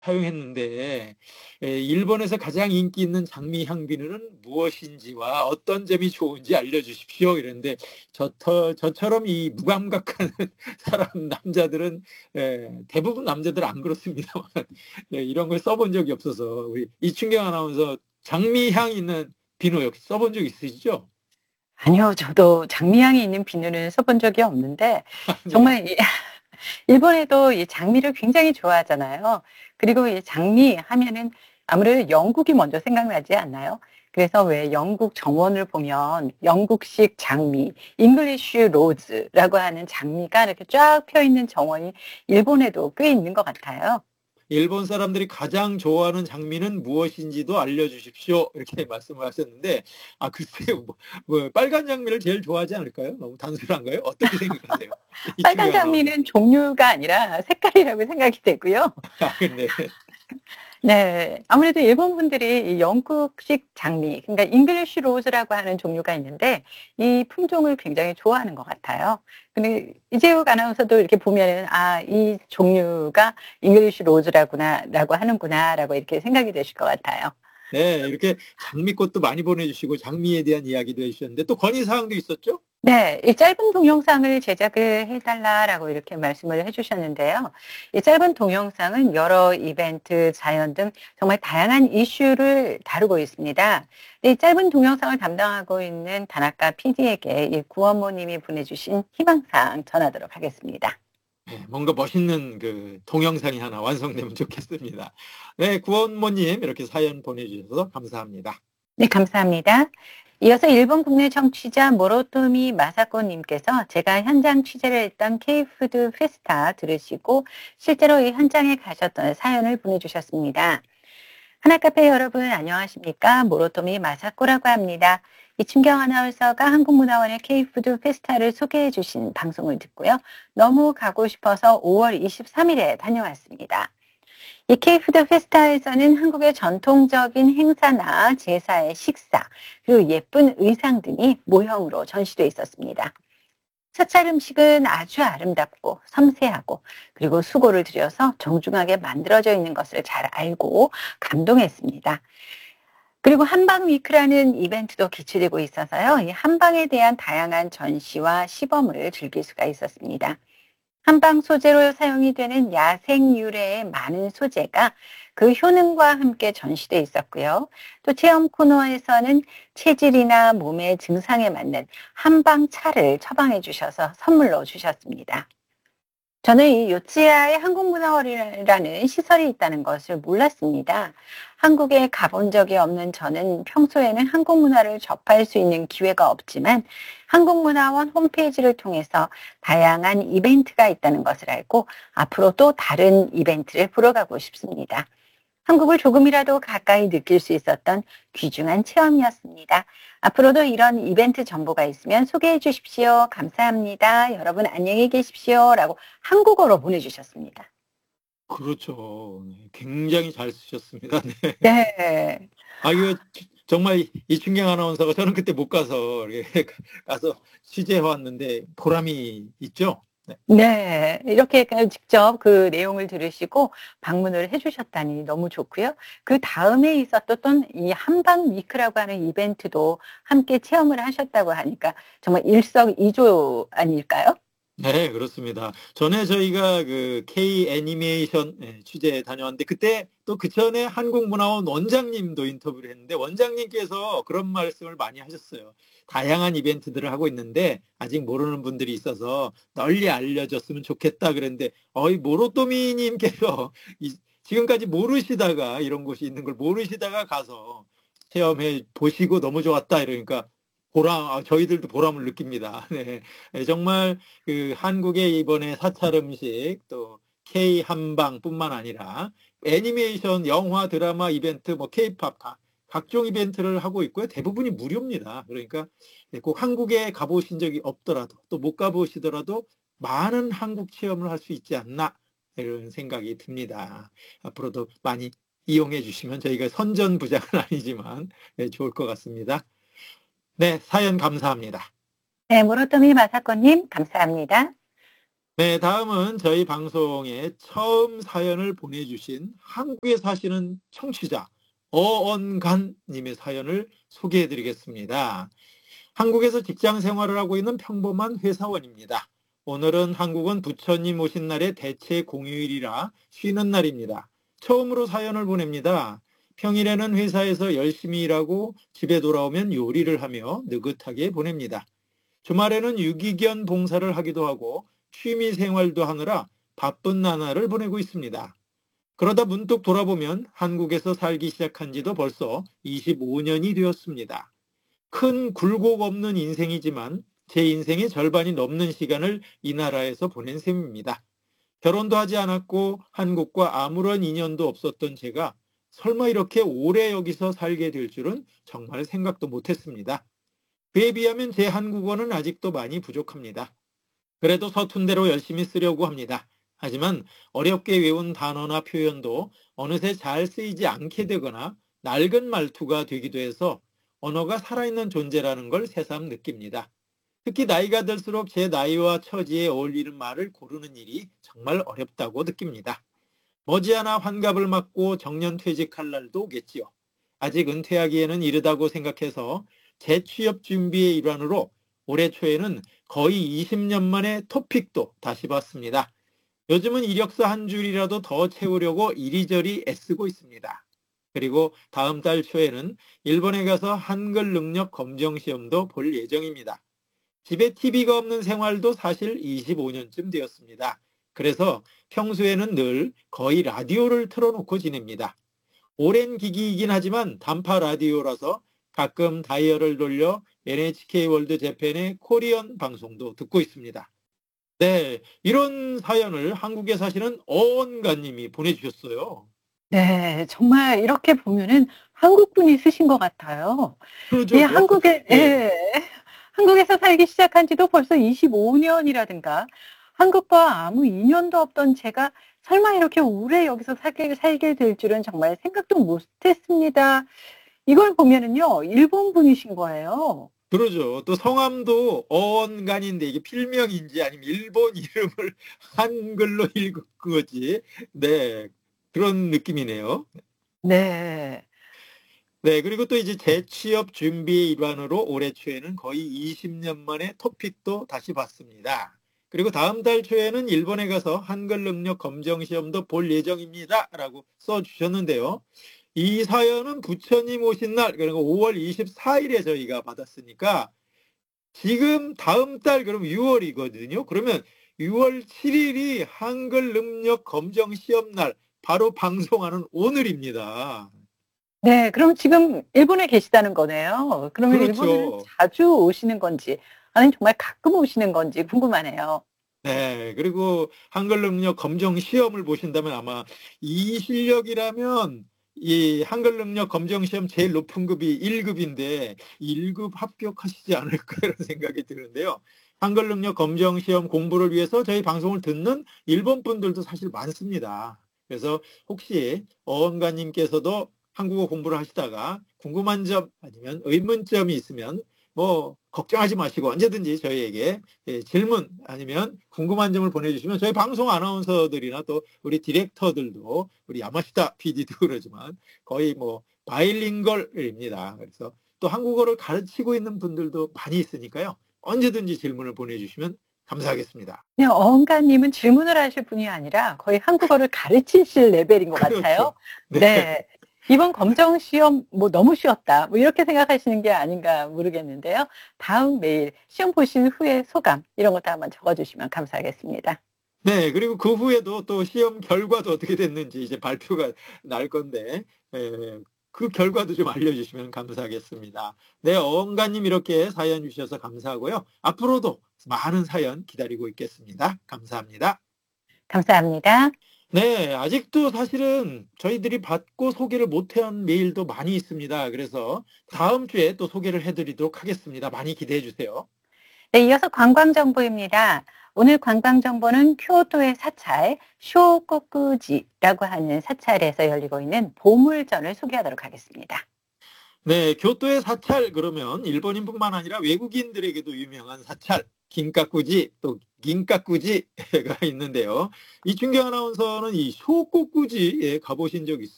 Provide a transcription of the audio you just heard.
사용했는데 일본에서 가장 인기 있는 장미향 비누는 무엇인지와 어떤 점이 좋은지 알려주십시오. 이랬는데 저처럼 이 무감각한 사람 남자들은 대부분 남자들 안 그렇습니다만 이런 걸 써본 적이 없어서 우리 이춘경 아나운서 장미향 있는 비누 역시 써본 적 있으시죠? 아니요. 저도 장미향이 있는 비누는 써본 적이 없는데 네. 정말 일본에도 이 장미를 굉장히 좋아하잖아요. 그리고 이 장미 하면은 아무래도 영국이 먼저 생각나지 않나요? 그래서 왜 영국 정원을 보면 영국식 장미, 잉글리쉬 로즈라고 하는 장미가 이렇게 쫙 펴 있는 정원이 일본에도 꽤 있는 것 같아요. 일본 사람들이 가장 좋아하는 장미는 무엇인지도 알려주십시오. 이렇게 말씀을 하셨는데, 글쎄요, 빨간 장미를 제일 좋아하지 않을까요? 너무 단순한가요? 어떻게 생각하세요? 빨간 이충경 아나운서. 장미는 종류가 아니라 색깔이라고 생각이 되고요. 근데, 네. 아무래도 일본 분들이 이 영국식 장미, 그러니까 잉글리쉬 로즈라고 하는 종류가 있는데 이 품종을 굉장히 좋아하는 것 같아요. 근데 이재욱 아나운서도 이렇게 보면은 '아 이 종류가 잉글리쉬 로즈라구나.'라고 하는구나라고 이렇게 생각이 되실 것 같아요. 네, 이렇게 장미꽃도 많이 보내주시고, 장미에 대한 이야기도 해주셨는데, 또 건의사항도 있었죠? 네. 이 짧은 동영상을 제작을 해 달라라고 이렇게 말씀을 해 주셨는데요. 이 짧은 동영상은 여러 이벤트, 자연 등 정말 다양한 이슈를 다루고 있습니다. 이 짧은 동영상을 담당하고 있는 다나카 PD에게 이 구원모님이 보내주신 희망사항 전하도록 하겠습니다. 네, 뭔가 멋있는 그 동영상이 하나 완성되면 좋겠습니다. 네, 구원모님, 이렇게 사연 보내주셔서 감사합니다. 네, 감사합니다. 이어서 일본 국내 청취자 모로토미 마사코 님께서 제가 현장 취재를 했던 K푸드 페스타 들으시고 실제로 이 현장에 가셨던 사연을 보내주셨습니다. 하나카페 여러분 안녕하십니까? 모로토미 마사코라고 합니다. 이춘경 아나운서가 한국문화원의 K푸드 페스타를 소개해 주신 방송을 듣고요. 너무 가고 싶어서 5월 23일에 다녀왔습니다. 이 K푸드 페스타에서는 한국의 전통적인 행사나 제사의 식사, 그리고 예쁜 의상 등이 모형으로 전시돼 있었습니다. 사찰 음식은 아주 아름답고 섬세하고 그리고 수고를 들여서 정중하게 만들어져 있는 것을 잘 알고 감동했습니다. 그리고 한방 위크라는 이벤트도 개최되고 있어서요. 이 한방에 대한 다양한 전시와 시범을 즐길 수가 있었습니다. 한방 소재로 사용이 되는 야생 유래의 많은 소재가 그 효능과 함께 전시돼 있었고요. 또 체험 코너에서는 체질이나 몸의 증상에 맞는 한방 차를 처방해 주셔서 선물로 주셨습니다. 저는 이 요츠야에 한국문화원이라는 시설이 있다는 것을 몰랐습니다. 한국에 가본 적이 없는 저는 평소에는 한국 문화를 접할 수 있는 기회가 없지만 한국문화원 홈페이지를 통해서 다양한 이벤트가 있다는 것을 알고 앞으로 또 다른 이벤트를 보러 가고 싶습니다. 한국을 조금이라도 가까이 느낄 수 있었던 귀중한 체험이었습니다. 앞으로도 이런 이벤트 정보가 있으면 소개해 주십시오. 감사합니다. 여러분 안녕히 계십시오. 라고 한국어로 보내주셨습니다. 그렇죠. 네, 굉장히 잘 쓰셨습니다. 네. 네. 이거 정말 이춘경 아나운서가 저는 그때 못 가서 이렇게 가서 취재해 왔는데 보람이 있죠? 네. 네. 이렇게 직접 그 내용을 들으시고 방문을 해 주셨다니 너무 좋고요. 그다음에 있었던 이 한방 위크라고 하는 이벤트도 함께 체험을 하셨다고 하니까 정말 일석이조 아닐까요? 네, 그렇습니다. 전에 저희가 그 K 애니메이션 취재 다녀왔는데 그때 또 그 전에 한국문화원 원장님도 인터뷰를 했는데 원장님께서 그런 말씀을 많이 하셨어요. 다양한 이벤트들을 하고 있는데 아직 모르는 분들이 있어서 널리 알려졌으면 좋겠다 그랬는데 모로토미님께서 지금까지 모르시다가 이런 곳이 있는 걸 모르시다가 가서 체험해 보시고 너무 좋았다 이러니까 저희들도 보람을 느낍니다. 네. 정말 그 한국의 이번에 사찰 음식 또 K 한방뿐만 아니라 애니메이션, 영화, 드라마 이벤트, 뭐 K-팝 각종 이벤트를 하고 있고요. 대부분이 무료입니다. 그러니까 꼭 한국에 가보신 적이 없더라도 또 못 가보시더라도 많은 한국 체험을 할 수 있지 않나 이런 생각이 듭니다. 앞으로도 많이 이용해 주시면 저희가 선전부장은 아니지만 좋을 것 같습니다. 네, 사연 감사합니다. 네. 모로토미 마사코님 감사합니다. 네, 다음은 저희 방송에 처음 사연을 보내주신 한국에 사시는 청취자 어언간님의 사연을 소개해드리겠습니다. 한국에서 직장 생활을 하고 있는 평범한 회사원입니다. 오늘은 한국은 부처님 오신 날의 대체 공휴일이라 쉬는 날입니다. 처음으로 사연을 보냅니다. 평일에는 회사에서 열심히 일하고 집에 돌아오면 요리를 하며 느긋하게 보냅니다. 주말에는 유기견 봉사를 하기도 하고 취미 생활도 하느라 바쁜 나날을 보내고 있습니다. 그러다 문득 돌아보면 한국에서 살기 시작한 지도 벌써 25년이 되었습니다. 큰 굴곡 없는 인생이지만 제 인생의 절반이 넘는 시간을 이 나라에서 보낸 셈입니다. 결혼도 하지 않았고 한국과 아무런 인연도 없었던 제가 설마 이렇게 오래 여기서 살게 될 줄은 정말 생각도 못했습니다. 그에 비하면 제 한국어는 아직도 많이 부족합니다. 그래도 서툰 대로 열심히 쓰려고 합니다. 하지만 어렵게 외운 단어나 표현도 어느새 잘 쓰이지 않게 되거나 낡은 말투가 되기도 해서 언어가 살아있는 존재라는 걸 새삼 느낍니다. 특히 나이가 들수록 제 나이와 처지에 어울리는 말을 고르는 일이 정말 어렵다고 느낍니다. 머지않아 환갑을 맞고 정년 퇴직할 날도 오겠지요. 아직 은퇴하기에는 이르다고 생각해서 재취업 준비의 일환으로 올해 초에는 거의 20년 만에 토픽도 다시 봤습니다. 요즘은 이력서 한 줄이라도 더 채우려고 이리저리 애쓰고 있습니다. 그리고 다음 달 초에는 일본에 가서 한글 능력 검정 시험도 볼 예정입니다. 집에 TV가 없는 생활도 사실 25년쯤 되었습니다. 그래서 평소에는 늘 거의 라디오를 틀어놓고 지냅니다. 오랜 기기이긴 하지만 단파 라디오라서 가끔 다이얼을 돌려 NHK 월드 재팬의 코리안 방송도 듣고 있습니다. 네, 이런 사연을 한국에 사시는 어언가님이 보내주셨어요. 네, 정말 이렇게 보면은 한국 분이 쓰신 것 같아요. 이 그러죠. 한국에, 네, 예, 한국에서 살기 시작한 지도 벌써 25년이라든가, 한국과 아무 인연도 없던 제가 설마 이렇게 오래 여기서 살게 될 줄은 정말 생각도 못했습니다. 이걸 보면은요, 일본 분이신 거예요. 그러죠. 또 성함도 어언간인데 이게 필명인지 아니면 일본 이름을 한글로 읽은 거지. 네, 그런 느낌이네요. 네. 네, 그리고 또 이제 재취업 준비 일환으로 올해 초에는 거의 20년 만에 토픽도 다시 봤습니다. 그리고 다음 달 초에는 일본에 가서 한글 능력 검정 시험도 볼 예정입니다. 라고 써주셨는데요. 이 사연은 부처님 오신 날, 그러니까 5월 24일에 저희가 받았으니까 지금 다음 달 그럼 6월이거든요. 그러면 6월 7일이 한글 능력 검정 시험 날 바로 방송하는 오늘입니다. 네, 그럼 지금 일본에 계시다는 거네요. 그러면 일본을 그렇죠. 자주 오시는 건지, 아니면 정말 가끔 오시는 건지 궁금하네요. 네, 그리고 한글 능력 검정 시험을 보신다면 아마 이 실력이라면 이 한글 능력 검정 시험 제일 높은 급이 1급인데 1급 합격하시지 않을까 이런 생각이 드는데요. 한글 능력 검정 시험 공부를 위해서 저희 방송을 듣는 일본 분들도 사실 많습니다. 그래서 혹시 어원가님께서도 한국어 공부를 하시다가 궁금한 점 아니면 의문점이 있으면 뭐 걱정하지 마시고 언제든지 저희에게 질문 아니면 궁금한 점을 보내주시면 저희 방송 아나운서들이나 또 우리 디렉터들도 우리 야마시타 PD도 그러지만 거의 뭐 바이링걸입니다. 그래서 또 한국어를 가르치고 있는 분들도 많이 있으니까요. 언제든지 질문을 보내주시면 감사하겠습니다. 그냥 어흥가님은 질문을 하실 분이 아니라 거의 한국어를 가르치실 레벨인 것 같아요. 그렇죠. 네. 네. 이번 검정 시험 뭐 너무 쉬웠다. 뭐 이렇게 생각하시는 게 아닌가 모르겠는데요. 다음 메일 시험 보신 후에 소감 이런 것도 한번 적어주시면 감사하겠습니다. 네, 그리고 그 후에도 또 시험 결과도 어떻게 됐는지 이제 발표가 날 건데, 그 결과도 좀 알려주시면 감사하겠습니다. 네, 어원가님 이렇게 사연 주셔서 감사하고요. 앞으로도 많은 사연 기다리고 있겠습니다. 감사합니다. 감사합니다. 네, 아직도 사실은 저희들이 받고 소개를 못한 메일도 많이 있습니다. 그래서 다음 주에 또 소개를 해드리도록 하겠습니다. 많이 기대해 주세요. 네, 이어서 관광정보입니다. 오늘 관광정보는 쿄토의 사찰 쇼코쿠지라고 하는 사찰에서 열리고 있는 보물전을 소개하도록 하겠습니다. 네, 교토의 사찰 그러면 일본인뿐만 아니라 외국인들에게도 유명한 사찰, 긴카쿠지 또 긴까꾸지가 있는데요. 이춘경 아나운서는 이 쇼꼬꾸지에 가보신 적